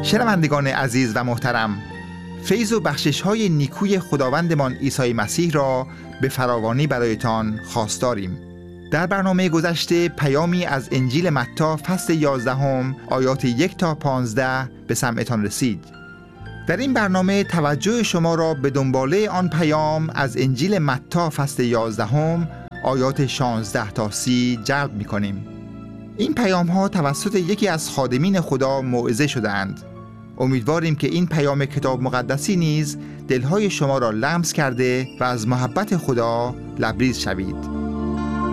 شنوندگان عزیز و محترم، فیض و بخشش‌های نیکوی خداوندمان عیسی مسیح را به فراوانی برایتان خواستاریم. در برنامه گذشته پیامی از انجیل متی فصل 11 آیات 1 تا 15 به سمعتان رسید. در این برنامه توجه شما را به دنباله آن پیام از انجیل متی فصل 11 آیات 16 تا 30 جلب می‌کنیم. این پیام‌ها توسط یکی از خادمین خدا موعظه شده‌اند. امیدواریم که این پیام کتاب مقدسی نیز دلهای شما را لمس کرده و از محبت خدا لبریز شوید.